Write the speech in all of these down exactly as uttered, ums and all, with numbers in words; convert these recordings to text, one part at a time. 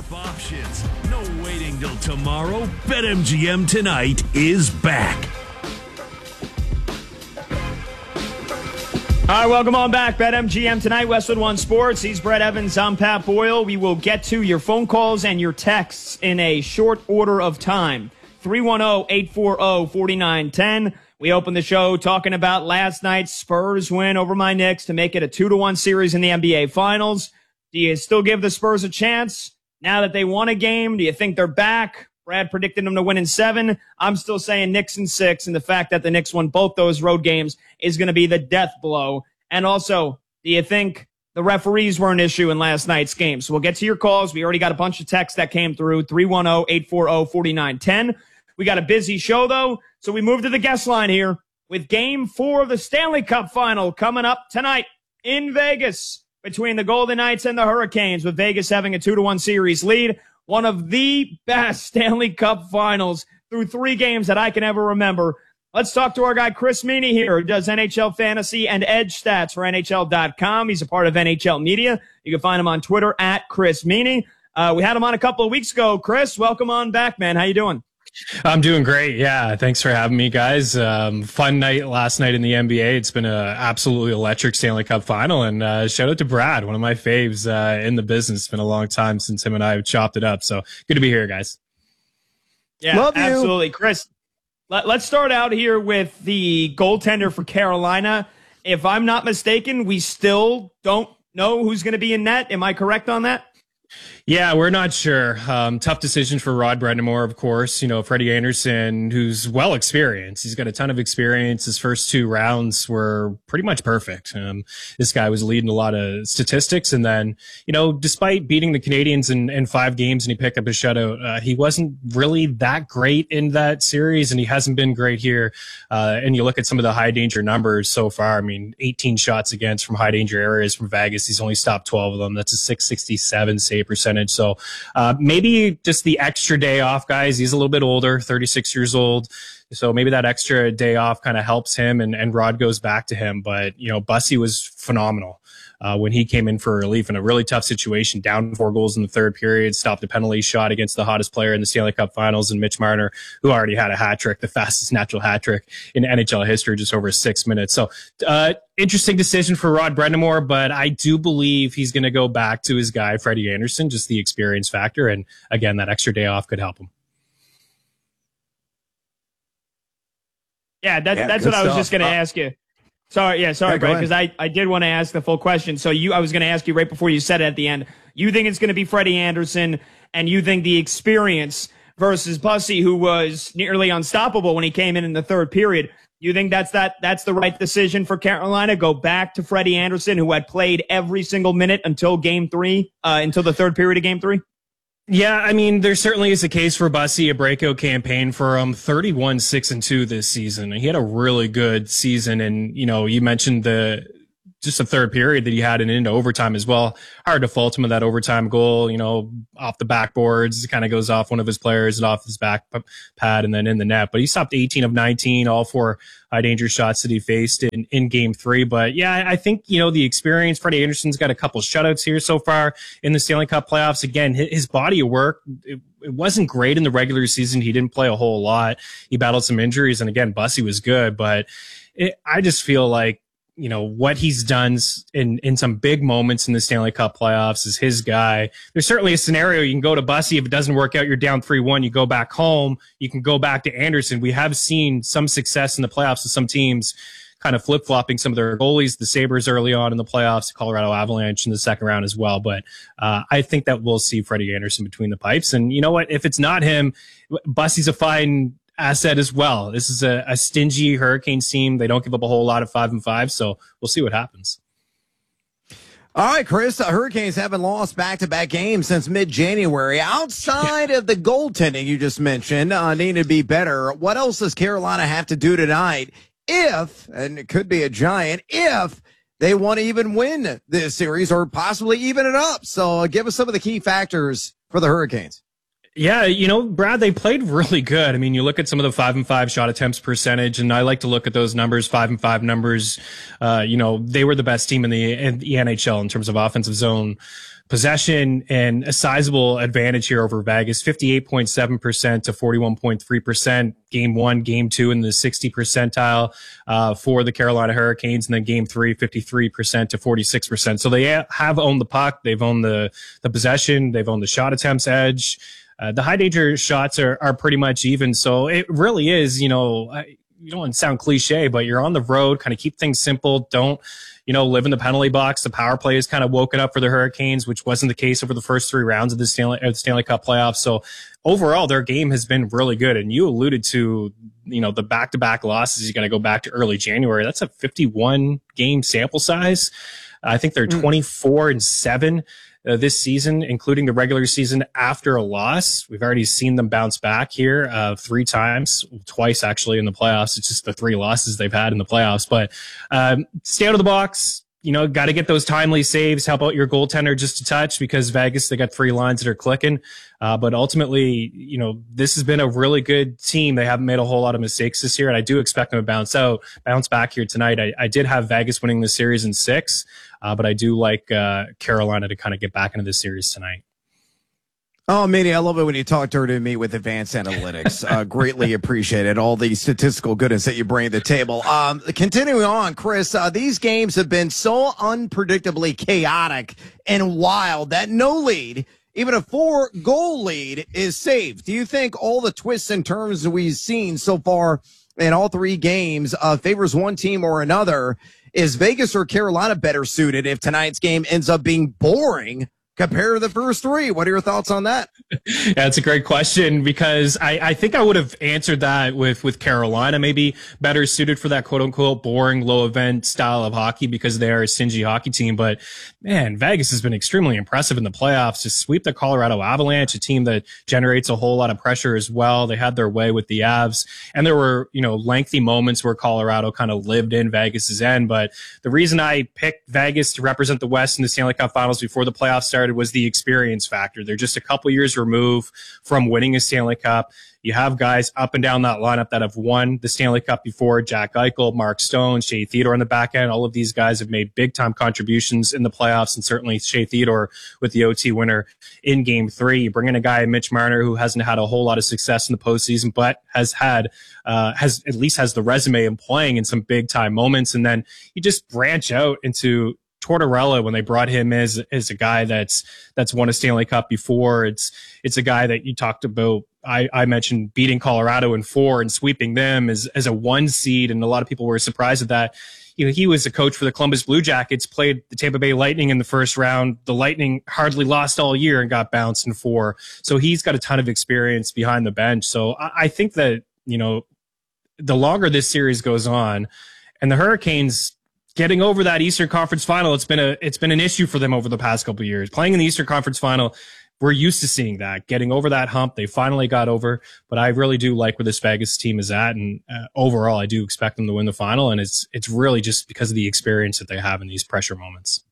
options. No waiting till tomorrow. BetMGM tonight is back. All right, welcome on back. BetMGM tonight, Westwood One Sports. He's Brett Evans. I'm Pat Boyle. We will get to your phone calls and your texts in a short order of time. three one zero, eight four zero, four nine one zero. We opened the show talking about last night's Spurs win over my Knicks to make it a two to one series in the N B A Finals. Do you still give the Spurs a chance now that they won a game? Do you think they're back? Brad predicted them to win in seven. I'm still saying Knicks in six, and the fact that the Knicks won both those road games is going to be the death blow. And also, do you think the referees were an issue in last night's game? So we'll get to your calls. We already got a bunch of texts that came through, three one zero, eight four zero, four nine one zero. We got a busy show, though, so we move to the guest line here with Game four of the Stanley Cup Final coming up tonight in Vegas between the Golden Knights and the Hurricanes, with Vegas having a two to one series lead. One of the best Stanley Cup Finals through three games that I can ever remember. Let's talk to our guy Chris Meany here, who does N H L Fantasy and Edge Stats for N H L dot com. He's a part of N H L Media. You can find him on Twitter at Chris Meany. Uh, we had him on a couple of weeks ago. Chris, welcome on back, man. How you doing? I'm doing great. Yeah. Thanks for having me, guys. Um, fun night last night in the N B A. It's been a absolutely electric Stanley Cup final. And, uh, shout out to Brad, one of my faves, uh, in the business. It's been a long time since him and I have chopped it up. So good to be here, guys. Yeah, Love you. Absolutely. Chris, let, let's start out here with the goaltender for Carolina. If I'm not mistaken, we still don't know who's going to be in net. Am I correct on that? Yeah, we're not sure. Um, tough decision for Rod Brind'Amour, of course. You know, Freddie Anderson, who's well experienced. He's got a ton of experience. His first two rounds were pretty much perfect. Um, this guy was leading a lot of statistics. And then, you know, despite beating the Canadians in, in five games and he picked up a shutout, uh, he wasn't really that great in that series, and he hasn't been great here. Uh, and you look at some of the high danger numbers so far. I mean, eighteen shots against from high danger areas from Vegas. He's only stopped twelve of them. That's a six sixty-seven save percentage. So uh, maybe just the extra day off, guys. He's a little bit older, thirty-six years old. So maybe that extra day off kind of helps him, and, and Rod goes back to him. But, you know, Bussy was phenomenal uh, when he came in for relief in a really tough situation, down four goals in the third period, stopped a penalty shot against the hottest player in the Stanley Cup Finals, and Mitch Marner, who already had a hat trick, the fastest natural hat trick in N H L history, just over six minutes. So uh, interesting decision for Rod Brind'Amour, but I do believe he's going to go back to his guy, Freddie Anderson, just the experience factor. And again, that extra day off could help him. Yeah, that's, Yeah, that's good what I was stuff. just going to Uh, ask you. Sorry, yeah, sorry, Yeah, go Brett, ahead. because I, I did want to ask the full question. So you, I was going to ask you right before you said it at the end. You think it's going to be Freddie Anderson, and you think the experience versus Bussy, who was nearly unstoppable when he came in in the third period. You think that's that that's the right decision for Carolina? Go back to Freddie Anderson, who had played every single minute until game three, uh, until the third period of game three? Yeah, I mean, there certainly is a case for Bussy, a breakout campaign for him. thirty-one, six and two this season. He had a really good season. And, you know, you mentioned the, just the third period that he had and into overtime as well. Hard to fault him with that overtime goal, you know, off the backboards. It kind of goes off one of his players and off his back pad and then in the net. But he stopped eighteen of nineteen, all four high danger shots that he faced in, in game three. But yeah, I think, you know, the experience, Freddie Anderson's got a couple shutouts here so far in the Stanley Cup playoffs. Again, his body of work, it, it wasn't great in the regular season. He didn't play a whole lot. He battled some injuries. And again, Bussy was good, but it, I just feel like, you know, what he's done in, in some big moments in the Stanley Cup playoffs is his guy. There's certainly a scenario you can go to Bussy. If it doesn't work out, you're down three one, you go back home. You can go back to Anderson. We have seen some success in the playoffs with some teams kind of flip-flopping some of their goalies, the Sabres early on in the playoffs, Colorado Avalanche in the second round as well. But uh, I think that we'll see Freddie Anderson between the pipes. And you know what? If it's not him, Bussy's a fine asset as well. This is a, a stingy Hurricanes team. They don't give up a whole lot of five and five, so we'll see what happens. All right, Chris, the Hurricanes haven't lost back-to-back games since mid-January. Outside of the goaltending you just mentioned, uh, need to be better. What else does Carolina have to do tonight if, and it could be a giant, if they want to even win this series or possibly even it up? So uh, give us some of the key factors for the Hurricanes. Yeah, you know, Brad, they played really good. I mean, you look at some of the five and five shot attempts percentage, and I like to look at those numbers, five and five numbers. Uh, you know, they were the best team in the, in the N H L in terms of offensive zone possession and a sizable advantage here over Vegas, fifty-eight point seven percent to forty-one point three percent. Game one, game two in the sixty percentile uh, for the Carolina Hurricanes. And then game three, fifty-three percent to forty-six percent. So they have owned the puck. They've owned the, the possession. They've owned the shot attempts edge. Uh, the high danger shots are, are pretty much even. So it really is, you know, I, you don't want to sound cliche, but you're on the road, kind of keep things simple. Don't, you know, live in the penalty box. The power play is kind of woken up for the Hurricanes, which wasn't the case over the first three rounds of the Stanley, of the Stanley Cup playoffs. So overall, their game has been really good. And you alluded to, you know, the back-to-back losses. You got to go back to early January. That's a fifty-one game sample size. I think they're mm. twenty-four and seven. Uh, this season, including the regular season after a loss. We've already seen them bounce back here uh, three times, twice actually in the playoffs. It's just the three losses they've had in the playoffs. But um, stay out of the box. You know, got to get those timely saves. Help out your goaltender just a touch because Vegas, they got three lines that are clicking. Uh, but ultimately, you know, this has been a really good team. They haven't made a whole lot of mistakes this year, and I do expect them to bounce out, bounce back here tonight. I, I did have Vegas winning the series in six, uh, but I do like uh, Carolina to kind of get back into the series tonight. Oh, Manny, I love it when you talk dirty to me with advanced analytics. Uh, greatly appreciated all the statistical goodness that you bring to the table. Um, continuing on, Chris, uh, these games have been so unpredictably chaotic and wild that no lead, even a four-goal lead, is safe. Do you think all the twists and turns that we've seen so far in all three games uh, favors one team or another? Is Vegas or Carolina better suited if tonight's game ends up being boring compared to the first three? What are your thoughts on that? Yeah, that's a great question because I, I think I would have answered that with, with Carolina, maybe better suited for that quote unquote boring low event style of hockey because they're a stingy hockey team. But man, Vegas has been extremely impressive in the playoffs to sweep the Colorado Avalanche, a team that generates a whole lot of pressure as well. They had their way with the Avs, and there were, you know, lengthy moments where Colorado kind of lived in Vegas's end. But the reason I picked Vegas to represent the West in the Stanley Cup Finals before the playoffs started was the experience factor. They're just a couple years removed from winning a Stanley Cup. You have guys up and down that lineup that have won the Stanley Cup before. Jack Eichel, Mark Stone, Shea Theodore on the back end. All of these guys have made big time contributions in the playoffs, and certainly Shea Theodore with the O T winner in game three. You bring in a guy, Mitch Marner, who hasn't had a whole lot of success in the postseason, but has had, uh, has at least has the resume of playing in some big time moments. And then you just branch out into Tortorella when they brought him as as a guy that's that's won a Stanley Cup before. It's it's a guy that you talked about. I, I mentioned beating Colorado in four and sweeping them as as a one seed, and a lot of people were surprised at that. You know, he was a coach for the Columbus Blue Jackets, played the Tampa Bay Lightning in the first round. The Lightning hardly lost all year and got bounced in four. So he's got a ton of experience behind the bench. So I, I think that, you know, the longer this series goes on, and the Hurricanes getting over that Eastern Conference final, it's been a it's been an issue for them over the past couple of years. Playing in the Eastern Conference final, we're used to seeing that. Getting over that hump, they finally got over. But I really do like where this Vegas team is at, and uh, overall, I do expect them to win the final. And it's it's really just because of the experience that they have in these pressure moments.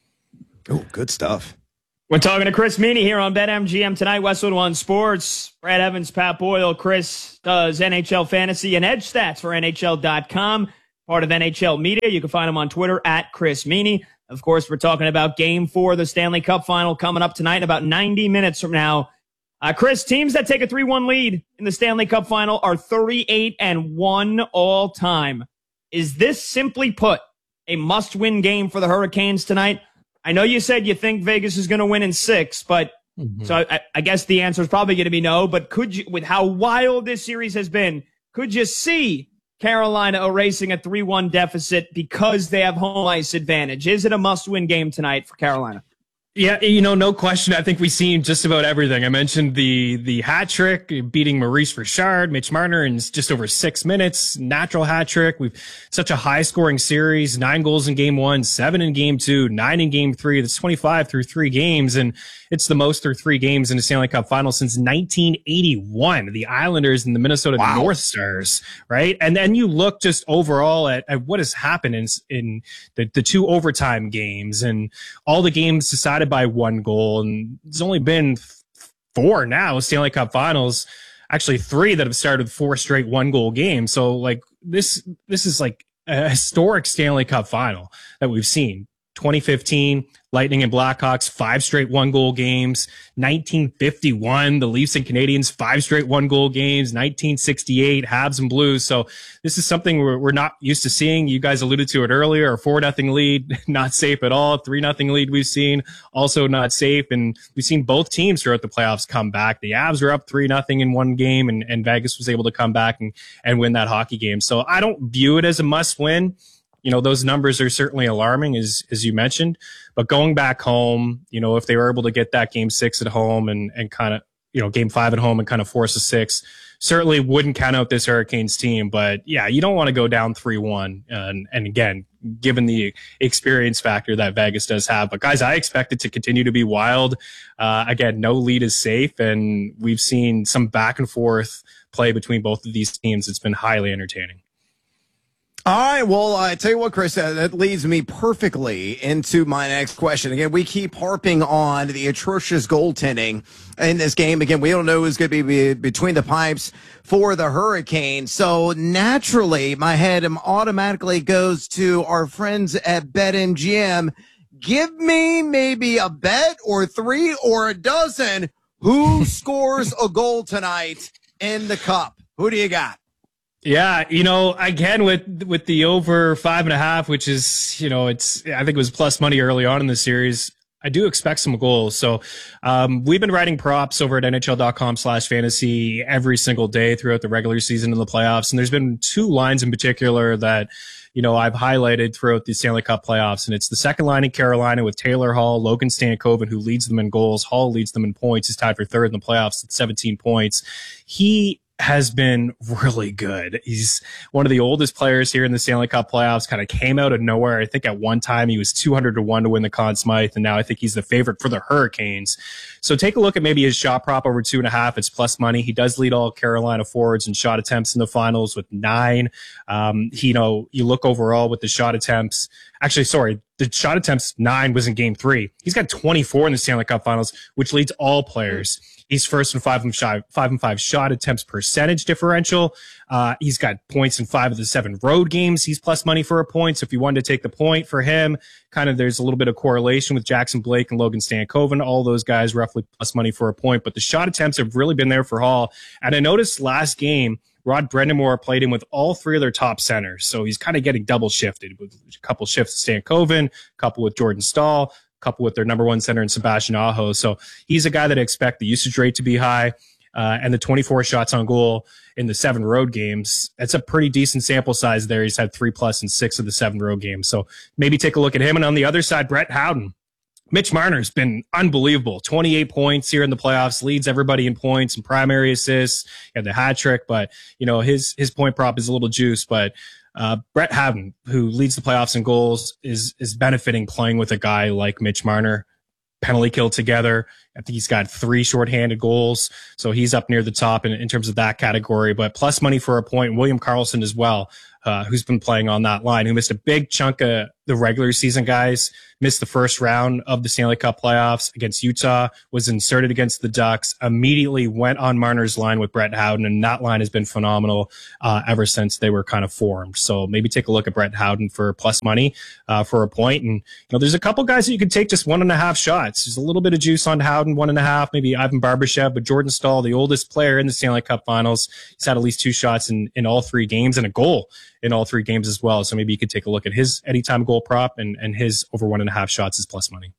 Oh, good stuff. We're talking to Chris Meany here on BetMGM tonight, Westwood One Sports. Brad Evans, Pat Boyle. Chris does N H L fantasy and edge stats for N H L dot com. Part of N H L Media. You can find him on Twitter at Chris Meany. Of course, we're talking about Game Four of the Stanley Cup Final coming up tonight in about ninety minutes from now. Uh, Chris, teams that take a three one lead in the Stanley Cup Final are thirty-eight and one all time. Is this, simply put, a must-win game for the Hurricanes tonight? I know you said you think Vegas is going to win in six, but mm-hmm. so I, I guess the answer is probably going to be no. But could you, with how wild this series has been, could you see Carolina erasing a three one deficit because they have home ice advantage? Is it a must-win game tonight for Carolina? Yeah, you know, no question. I think we've seen just about everything. I mentioned the the hat trick, beating Maurice Richard, Mitch Marner in just over six minutes, natural hat trick. We've such a high scoring series, nine goals in game one, seven in game two, nine in game three. That's twenty-five through three games. And it's the most through three games in the Stanley Cup Final since nineteen eighty-one. The Islanders and the Minnesota wow. North Stars, right? And then you look just overall at, at what has happened in, in the, the two overtime games and all the games decided by one goal, and there's only been four now Stanley Cup Finals, actually three that have started with four straight one goal games. So like this, this is like a historic Stanley Cup Final that we've seen. twenty fifteen, Lightning and Blackhawks, five straight one-goal games. nineteen fifty-one, the Leafs and Canadiens, five straight one-goal games. nineteen sixty-eight, Habs and Blues. So this is something we're, we're not used to seeing. You guys alluded to it earlier. A four nothing lead, not safe at all. three nothing lead we've seen, also not safe. And we've seen both teams throughout the playoffs come back. The Avs were up three nothing in one game, and, and Vegas was able to come back and, and win that hockey game. So I don't view it as a must-win. You know, those numbers are certainly alarming, as as you mentioned. But going back home, you know, if they were able to get that game six at home and, and kind of, you know, game five at home and kind of force a six, certainly wouldn't count out this Hurricanes team. But yeah, you don't want to go down three one. And, and again, given the experience factor that Vegas does have. But guys, I expect it to continue to be wild. Uh, again, no lead is safe. And we've seen some back and forth play between both of these teams. It's been highly entertaining. All right, well, I tell you what, Chris, uh, that leads me perfectly into my next question. Again, we keep harping on the atrocious goaltending in this game. Again, we don't know who's going to be between the pipes for the Hurricanes. So naturally, my head automatically goes to our friends at BetMGM. Give me maybe a bet or three or a dozen. Who scores a goal tonight in the Cup? Who do you got? Yeah, you know, again, with with the over five and a half, which is, you know, it's, I think it was plus money early on in the series, I do expect some goals. So um, we've been writing props over at N H L dot com slash fantasy every single day throughout the regular season and the playoffs. And there's been two lines in particular that, you know, I've highlighted throughout the Stanley Cup playoffs. And it's the second line in Carolina with Taylor Hall, Logan Stankoven, who leads them in goals. Hall leads them in points. He's tied for third in the playoffs at seventeen points. He has been really good. He's one of the oldest players here in the Stanley Cup playoffs, kind of came out of nowhere. I think at one time he was two hundred to one to win the Conn Smythe, and now I think he's the favorite for the Hurricanes. So take a look at maybe his shot prop over two and a half. It's plus money. He does lead all Carolina forwards in shot attempts in the finals with nine. Um, he, you know, you look overall with the shot attempts. Actually, sorry, the shot attempts nine was in game three. He's got twenty-four in the Stanley Cup finals, which leads all players. He's first in five and five, five and five shot attempts percentage differential. Uh, he's got points in five of the seven road games. He's plus money for a point. So if you wanted to take the point for him, kind of there's a little bit of correlation with Jackson Blake and Logan Stankoven. All those guys roughly plus money for a point. But the shot attempts have really been there for Hall. And I noticed last game, Rod Brind'Amour played him with all three of their top centers. So he's kind of getting double shifted with a couple shifts to Stankoven, a couple with Jordan Staal, couple with their number one center in Sebastian Aho. So he's a guy that I expect the usage rate to be high. Uh, and the twenty-four shots on goal in the seven road games, that's a pretty decent sample size there. He's had three plus in six of the seven road games. So maybe take a look at him. And on the other side, Brett Howden. Mitch Marner's been unbelievable. twenty-eight points here in the playoffs, leads everybody in points and primary assists. He had the hat trick, but you know, his, his point prop is a little juice, but Uh, Brett Howden, who leads the playoffs in goals, is is benefiting playing with a guy like Mitch Marner. Penalty kill together. I think he's got three shorthanded goals, so he's up near the top in, in terms of that category. But plus money for a point, William Karlsson as well, uh, who's been playing on that line, who missed a big chunk of the regular season, guys. Missed the first round of the Stanley Cup playoffs against Utah, was inserted against the Ducks, immediately went on Marner's line with Brett Howden, and that line has been phenomenal uh, ever since they were kind of formed. So maybe take a look at Brett Howden for plus money uh, for a point. And, you know, there's a couple guys that you could take just one and a half shots. There's a little bit of juice on Howden, one and a half, maybe Ivan Barbashev, but Jordan Staal, the oldest player in the Stanley Cup finals, he's had at least two shots in, in all three games and a goal in all three games as well. So maybe you could take a look at his anytime goal prop and, and his over one and a half shots is plus money.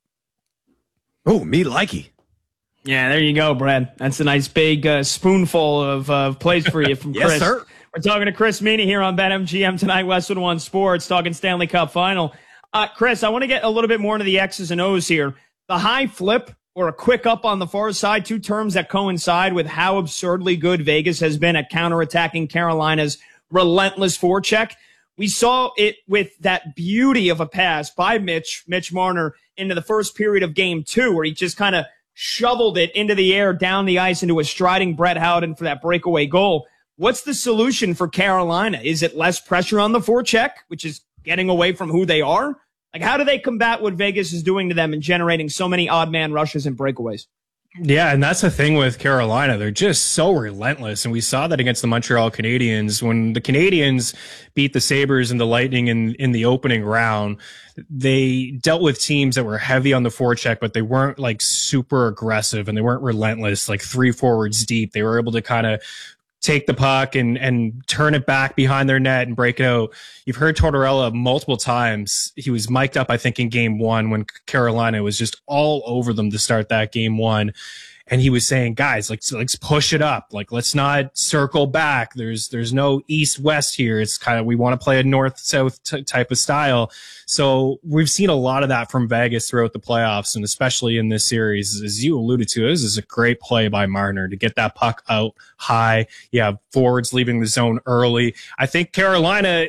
Oh, me likey. Yeah, there you go, Brad. That's a nice big uh, spoonful of uh, plays for you from Yes, Chris. sir. We're talking to Chris Meany here on BetMGM tonight, Westwood One Sports, talking Stanley Cup final. Uh, Chris, I want to get a little bit more into the X's and O's here. The high flip or a quick up on the far side, two terms that coincide with how absurdly good Vegas has been at counterattacking Carolina's relentless forecheck. We saw it with that beauty of a pass by Mitch, Mitch Marner, into the first period of game two, where he just kind of shoveled it into the air, down the ice, into a striding Brett Howden for that breakaway goal. What's the solution for Carolina? Is it less pressure on the forecheck, which is getting away from who they are? Like, how do they combat what Vegas is doing to them and generating so many odd man rushes and breakaways? Yeah, and that's the thing with Carolina. They're just so relentless. And we saw that against the Montreal Canadiens. When the Canadiens beat the Sabres and the Lightning in, in the opening round, they dealt with teams that were heavy on the forecheck, but they weren't like super aggressive and they weren't relentless, like three forwards deep. They were able to kind of take the puck and, and turn it back behind their net and break it out. You've heard Tortorella multiple times. He was mic'd up, I think, in game one when Carolina was just all over them to start that game one. And he was saying, guys, let's, let's push it up. Like, let's not circle back. There's, there's no east west here. It's kind of, we want to play a north south t- type of style. So we've seen a lot of that from Vegas throughout the playoffs, and especially in this series, as you alluded to. This is a great play by Marner to get that puck out high. You have forwards leaving the zone early. I think Carolina,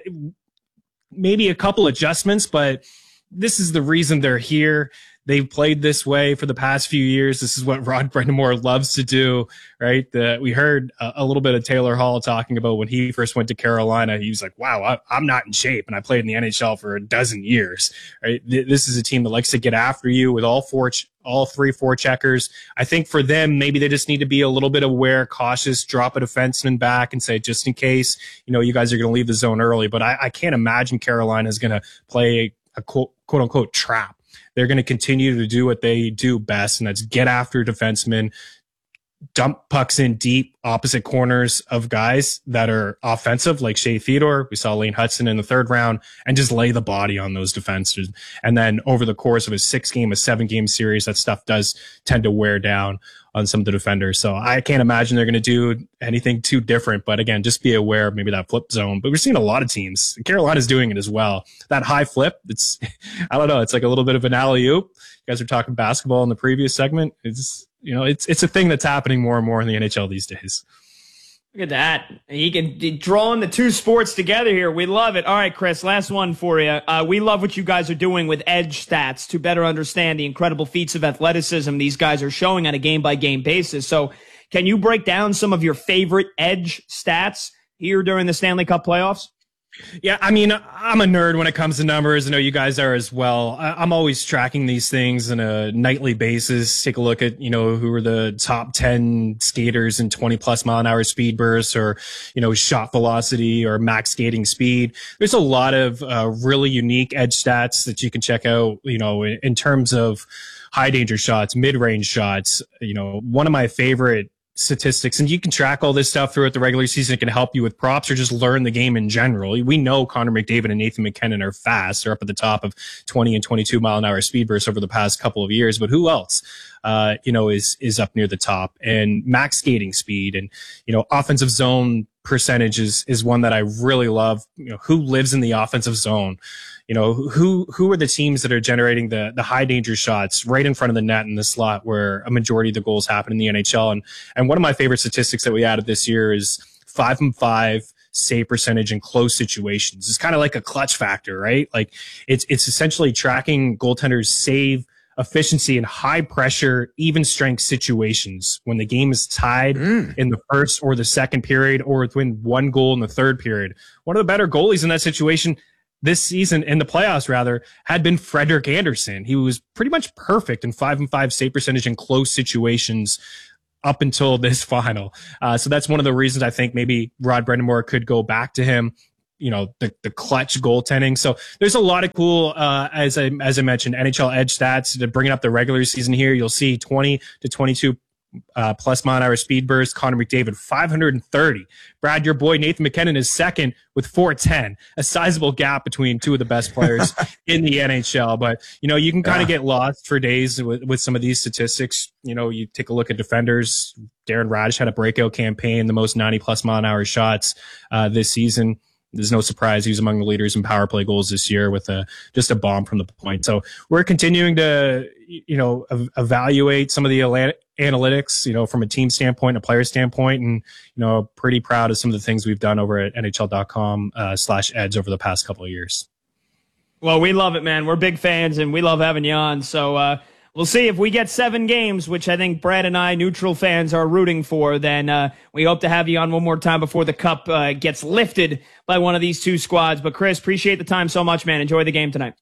maybe a couple adjustments, but this is the reason they're here. They've played this way for the past few years. This is what Rod Brind'Amour loves to do, right? The, we heard a, a little bit of Taylor Hall talking about when he first went to Carolina. He was like, wow, I, I'm not in shape, and I played in the N H L for a dozen years, right? This is a team that likes to get after you with all four, all three four checkers. I think for them, maybe they just need to be a little bit aware, cautious, drop a defenseman back and say, just in case, you know, you guys are going to leave the zone early. But I, I can't imagine Carolina is going to play a quote, quote unquote trap. They're going to continue to do what they do best, and that's get after defensemen, dump pucks in deep opposite corners of guys that are offensive, like Shea Theodore. We saw Lane Hudson in the third round, and just lay the body on those defenses. And then over the course of a six game, a seven game series, that stuff does tend to wear down on some of the defenders. So I can't imagine they're going to do anything too different. But again, just be aware of maybe that flip zone. But we're seeing a lot of teams. Carolina's doing it as well. That high flip, it's, I don't know, it's like a little bit of an alley-oop. You guys were talking basketball in the previous segment. It's, you know, it's, it's a thing that's happening more and more in the N H L these days. Look at that. He can draw in the two sports together here. We love it. All right, Chris, last one for you. Uh, we love what you guys are doing with edge stats to better understand the incredible feats of athleticism these guys are showing on a game-by-game basis. So can you break down some of your favorite edge stats here during the Stanley Cup playoffs? Yeah, I mean, I'm a nerd when it comes to numbers. I know you guys are as well. I'm always tracking these things on a nightly basis. Take a look at, you know, who are the top ten skaters in twenty plus mile an hour speed bursts, or, you know, shot velocity or max skating speed. There's a lot of uh, really unique edge stats that you can check out, you know, in, in terms of high danger shots, mid range shots. You know, one of my favorite statistics, and you can track all this stuff throughout the regular season. It can help you with props or just learn the game in general. We know Connor McDavid and Nathan McKinnon are fast. They're up at the top of twenty and twenty-two mile an hour speed bursts over the past couple of years, but who else, uh, you know, is, is up near the top? And max skating speed and, you know, offensive zone percentage is, is one that I really love. You know, who lives in the offensive zone? You know, who, who are the teams that are generating the, the high danger shots right in front of the net in the slot where a majority of the goals happen in the N H L? And, and one of my favorite statistics that we added this year is five and five save percentage in close situations. It's kind of like a clutch factor, right? Like it's, it's essentially tracking goaltenders' save efficiency in high pressure, even strength situations when the game is tied mm. in the first or the second period, or within one goal in the third period. One of the better goalies in that situation this season, in the playoffs rather, had been Frederik Andersen. He was pretty much perfect in five and five save percentage in close situations up until this final. Uh, so that's one of the reasons I think maybe Rod Brind'Amour could go back to him. You know, the, the clutch goaltending. So there's a lot of cool, uh, as I, as I mentioned, N H L edge stats to bring up the regular season here. You'll see twenty to twenty-two Uh, plus mile an hour speed burst. Connor McDavid, five hundred thirty. Brad, your boy Nathan McKinnon is second with four ten. A sizable gap between two of the best players in the N H L. But, you know, you can kind of yeah. get lost for days with, with some of these statistics. You know, you take a look at defenders. Darren Radish had a breakout campaign, the most ninety plus mile an hour shots uh, this season. There's no surprise. He was among the leaders in power play goals this year with a, just a bomb from the point. So we're continuing to, you know, ev- evaluate some of the analytics, you know, from a team standpoint, a player standpoint, and, you know, pretty proud of some of the things we've done over at N H L dot com uh, slash edge over the past couple of years. Well, we love it, man. We're big fans, and we love having you on. So, uh, we'll see if we get seven games, which I think Brad and I, neutral fans, are rooting for. Then uh, we hope to have you on one more time before the cup uh, gets lifted by one of these two squads. But Chris, appreciate the time so much, man. Enjoy the game tonight.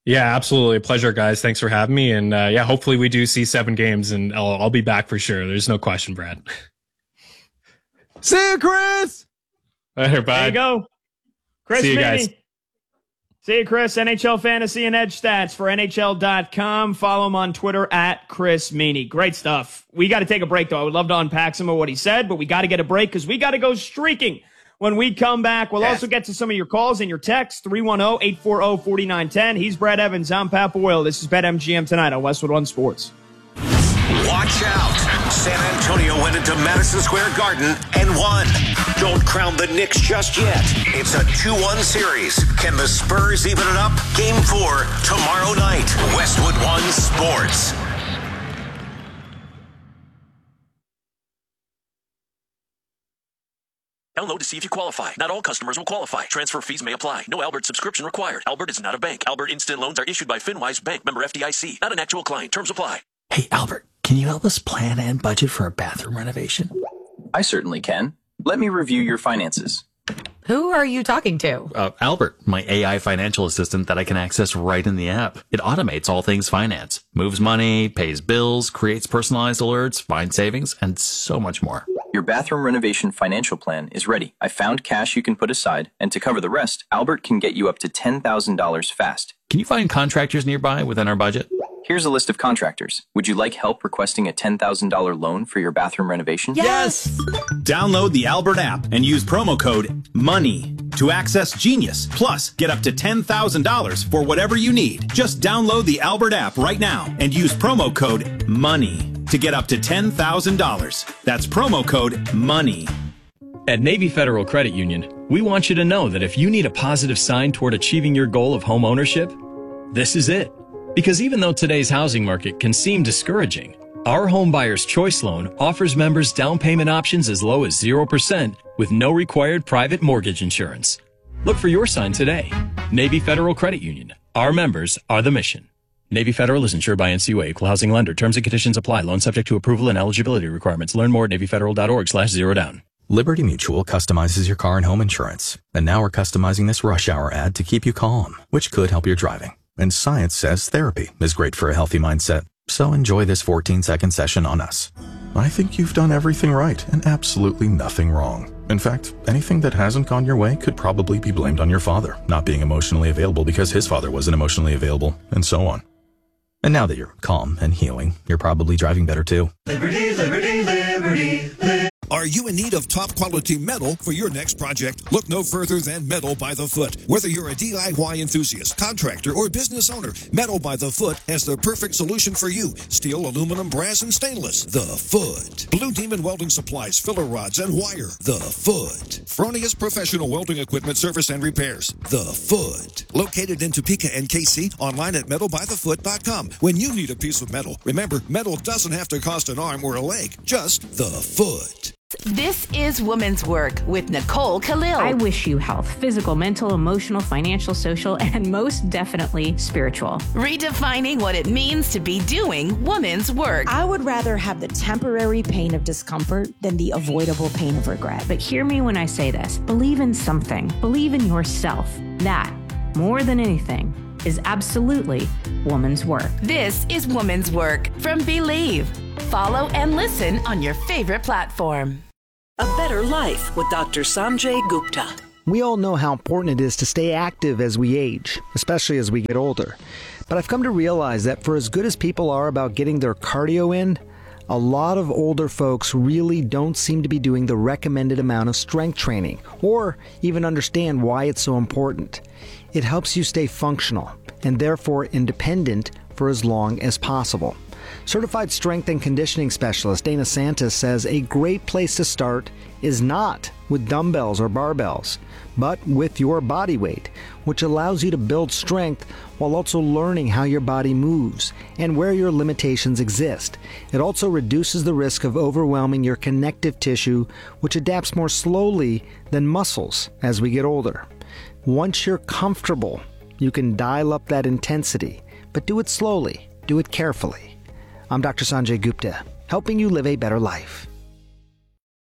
Yeah, absolutely. A pleasure, guys. Thanks for having me. And uh, yeah, hopefully we do see seven games, and I'll, I'll be back for sure. There's no question, Brad. See you, Chris. Later, bye. There you go. Chris See you Meany. guys. See you, Chris. N H L Fantasy and Edge Stats for N H L dot com. Follow him on Twitter at Chris Meany. Great stuff. We got to take a break, though. I would love to unpack some of what he said, but we got to get a break because we got to go streaking. When we come back, we'll yes. also get to some of your calls and your texts, three one zero, eight four zero, four nine one zero. He's Brad Evans. I'm Pat Boyle. This is BetMGM tonight on Westwood One Sports. Watch out. San Antonio went into Madison Square Garden and won. Don't crown the Knicks just yet. It's a two one series. Can the Spurs even it up? Game four tomorrow night. Westwood One Sports. Download to see if you qualify. Not all customers will qualify. Transfer fees may apply. No Albert subscription required. Albert is not a bank. Albert Instant Loans are issued by FinWise Bank, member F D I C. Not an actual client. Terms apply. Hey, Albert, can you help us plan and budget for a bathroom renovation? I certainly can. Let me review your finances. Who are you talking to? Uh, Albert, my A I financial assistant that I can access right in the app. It automates all things finance, moves money, pays bills, creates personalized alerts, finds savings, and so much more. Your bathroom renovation financial plan is ready. I found cash you can put aside, and to cover the rest, Albert can get you up to ten thousand dollars fast. Can you find contractors nearby within our budget? Here's a list of contractors. Would you like help requesting a ten thousand dollars loan for your bathroom renovation? Yes! Download the Albert app and use promo code MONEY to access Genius. Plus, get up to ten thousand dollars for whatever you need. Just download the Albert app right now and use promo code MONEY to get up to ten thousand dollars. That's promo code MONEY. At Navy Federal Credit Union, we want you to know that if you need a positive sign toward achieving your goal of home ownership, this is it. Because even though today's housing market can seem discouraging, our Home Buyer's Choice Loan offers members down payment options as low as zero percent with no required private mortgage insurance. Look for your sign today. Navy Federal Credit Union. Our members are the mission. Navy Federal is insured by N C U A, Equal Housing Lender. Terms and conditions apply. Loan subject to approval and eligibility requirements. Learn more at NavyFederal.org slash zero down. Liberty Mutual customizes your car and home insurance. And now we're customizing this rush hour ad to keep you calm, which could help your driving. And science says therapy is great for a healthy mindset. So enjoy this fourteen second session on us. I think you've done everything right and absolutely nothing wrong. In fact, anything that hasn't gone your way could probably be blamed on your father not being emotionally available because his father wasn't emotionally available, and so on. And now that you're calm and healing, you're probably driving better too. Liberty, liberty, liberty, liberty. Are you in need of top-quality metal for your next project? Look no further than Metal by the Foot. Whether you're a D I Y enthusiast, contractor, or business owner, Metal by the Foot has the perfect solution for you. Steel, aluminum, brass, and stainless. The Foot. Blue Demon Welding Supplies, filler rods, and wire. The Foot. Fronius Professional Welding Equipment Service and Repairs. The Foot. Located in Topeka and K C, online at metal by the foot dot com. When you need a piece of metal, remember, metal doesn't have to cost an arm or a leg. Just the Foot. This is Woman's Work with Nicole Khalil. I wish you health, physical, mental, emotional, financial, social, and most definitely spiritual. Redefining what it means to be doing woman's work. I would rather have the temporary pain of discomfort than the avoidable pain of regret. But hear me when I say this. Believe in something. Believe in yourself. That, more than anything, is absolutely woman's work. This is Woman's Work from Believe. Follow and listen on your favorite platform. A Better Life with Doctor Sanjay Gupta. We all know how important it is to stay active as we age, especially as we get older. But I've come to realize that for as good as people are about getting their cardio in, a lot of older folks really don't seem to be doing the recommended amount of strength training, or even understand why it's so important. It helps you stay functional, and therefore independent for as long as possible. Certified strength and conditioning specialist Dana Santos says a great place to start is not with dumbbells or barbells, but with your body weight, which allows you to build strength while also learning how your body moves and where your limitations exist. It also reduces the risk of overwhelming your connective tissue, which adapts more slowly than muscles as we get older. Once you're comfortable, you can dial up that intensity, but do it slowly, do it carefully. I'm Doctor Sanjay Gupta, helping you live a better life.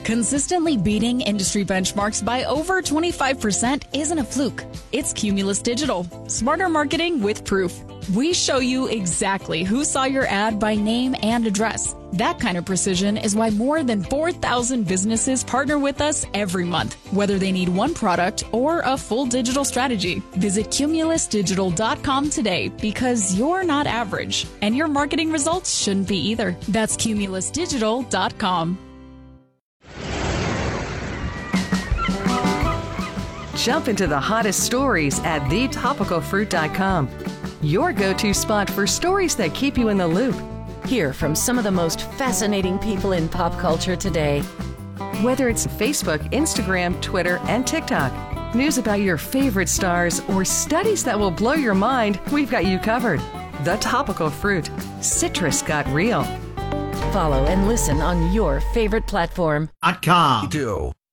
Consistently beating industry benchmarks by over twenty-five percent isn't a fluke. It's Cumulus Digital. Smarter marketing with proof. We show you exactly who saw your ad by name and address. That kind of precision is why more than four thousand businesses partner with us every month, whether they need one product or a full digital strategy. Visit cumulus digital dot com today because you're not average, and your marketing results shouldn't be either. That's cumulus digital dot com. Jump into the hottest stories at the topical fruit dot com. Your go-to spot for stories that keep you in the loop. Hear from some of the most fascinating people in pop culture today. Whether it's Facebook, Instagram, Twitter, and TikTok, news about your favorite stars, or studies that will blow your mind, we've got you covered. The Topical Fruit. Citrus got real. Follow and listen on your favorite platform. .com. Do.